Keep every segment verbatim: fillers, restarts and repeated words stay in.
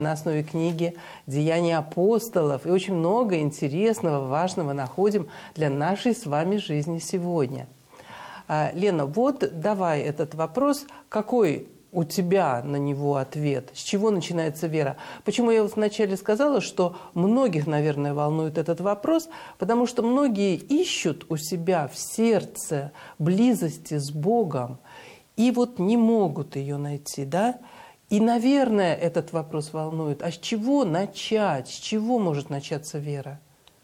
на основе книги «Деяния апостолов». И очень много интересного, важного находим для нашей с вами жизни сегодня. Лена, вот давай этот вопрос. Какой у тебя на него ответ? С чего начинается вера? Почему я вот вначале сказала, что многих, наверное, волнует этот вопрос? Потому что многие ищут у себя в сердце близости с Богом и вот не могут ее найти, да? И, наверное, этот вопрос волнует. А с чего начать? С чего может начаться вера?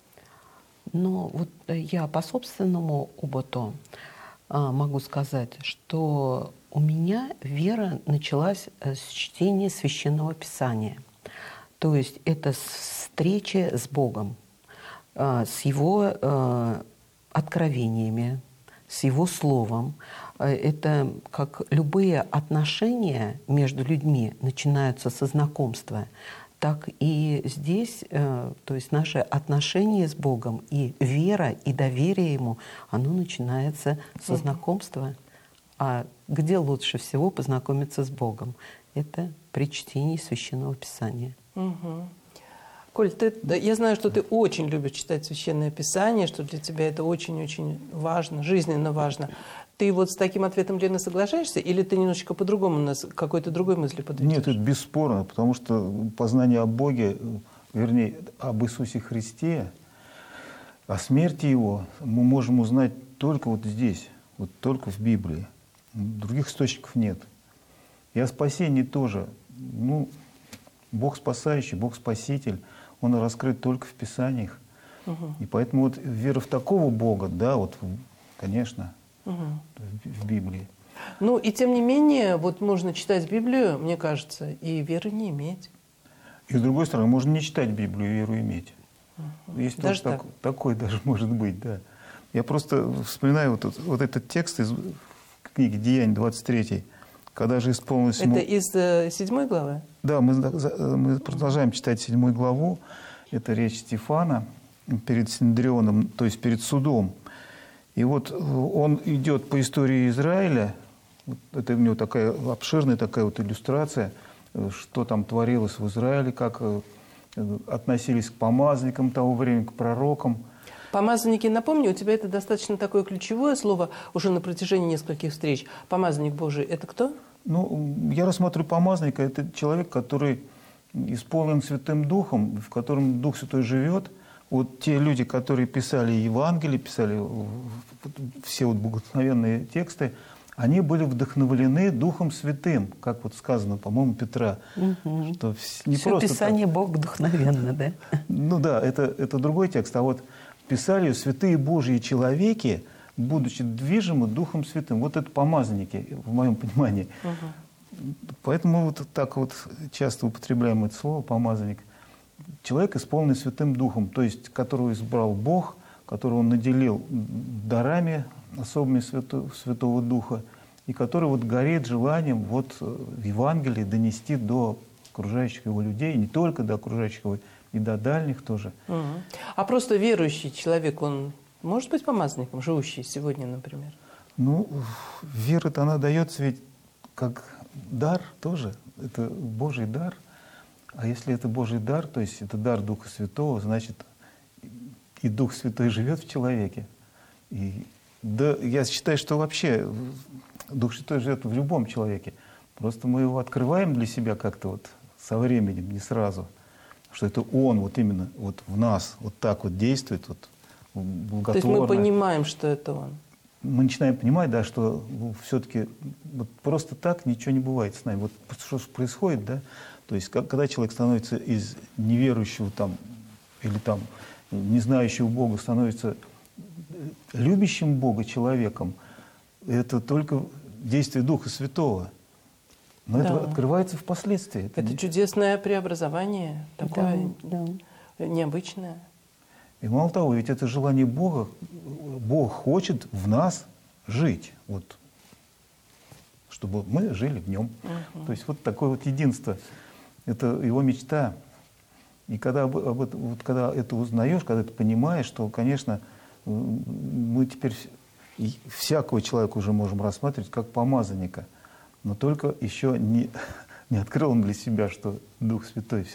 Ну, вот я по собственному опыту а, могу сказать, что у меня вера началась с чтения Священного Писания. То есть это встреча с Богом, а, с Его а, откровениями, с Его Словом. Это как любые отношения между людьми начинаются со знакомства, так и здесь, то есть наше отношение с Богом и вера, и доверие Ему, оно начинается со знакомства. А где лучше всего познакомиться с Богом? Это при чтении Священного Писания. Угу. Коль, ты, я знаю, что ты очень любишь читать Священное Писание, что для тебя это очень-очень важно, жизненно важно. Ты вот с таким ответом, Лена, соглашаешься? Или ты немножечко по-другому нас какой-то другой мысли подведешь? Нет, это бесспорно, потому что познание о Боге, вернее, об Иисусе Христе, о смерти Его мы можем узнать только вот здесь, вот только в Библии. Других источников нет. И о спасении тоже. Ну, Бог спасающий, Бог спаситель, Он раскрыт только в Писаниях. Угу. И поэтому вот вера в такого Бога, да, вот, конечно, угу. в Библии. Ну, и тем не менее, вот можно читать Библию, мне кажется, и веры не иметь. И с другой стороны, можно не читать Библию и веру иметь. Угу. Есть даже так? так, такой даже может быть, да. Я просто вспоминаю вот, вот, вот этот текст из книги «Деяний» двадцать третьей. Когда же исполнилось... Это из э, седьмой главы? Да, мы, мы продолжаем читать седьмую главу. Это речь Стефана перед Синедрионом, то есть перед судом. И вот он идет по истории Израиля. Это у него такая обширная такая вот иллюстрация, что там творилось в Израиле, как относились к помазанникам того времени, к пророкам. Помазанники, напомню, у тебя это достаточно такое ключевое слово уже на протяжении нескольких встреч. Помазанник Божий – это кто? Ну, я рассматриваю помазанника – это человек, который исполнен Святым Духом, в котором Дух Святой живет. Вот те люди, которые писали Евангелие, писали все вот богословенные тексты, они были вдохновлены Духом Святым, как вот сказано, по-моему, Петра. Угу. Что не все просто Писание так. Бог вдохновенно, да? Ну да, это, это другой текст. А вот писали святые Божьи человеки, будучи движимы Духом Святым. Вот это помазанники, в моем понимании. Угу. Поэтому вот так вот часто употребляем это слово «помазанник». Человек, исполненный Святым Духом, то есть которого избрал Бог, которого Он наделил дарами особыми Свято, Святого Духа, и который вот горит желанием вот в Евангелии донести до окружающих его людей, не только до окружающих его, и до дальних тоже. Угу. А просто верующий человек, он может быть помазанником, живущий сегодня, например? Ну, вера-то она дается ведь как дар тоже. Это Божий дар. А если это Божий дар, то есть это дар Духа Святого, значит, и Дух Святой живет в человеке. И да, я считаю, что вообще Дух Святой живет в любом человеке. Просто мы его открываем для себя как-то вот со временем, не сразу. Что это Он вот именно вот в нас вот так вот действует, вот благотворно. То есть мы понимаем, что это Он. Мы начинаем понимать, да, что ну, все-таки вот просто так ничего не бывает с нами. Вот что происходит, да? То есть как, когда человек становится из неверующего там, или там не знающего Бога, становится любящим Бога человеком, это только действие Духа Святого. Но да. это открывается впоследствии. Это, это не... чудесное преобразование, такое да, да. необычное. И мало того, ведь это желание Бога, Бог хочет в нас жить, вот, чтобы мы жили в Нем. Угу. То есть вот такое вот единство, это Его мечта. И когда, об, об, вот, когда это узнаешь, когда ты понимаешь, что, конечно, мы теперь всякого человека уже можем рассматривать как помазанника, но только еще не, не открыл он для себя, что Дух Святой все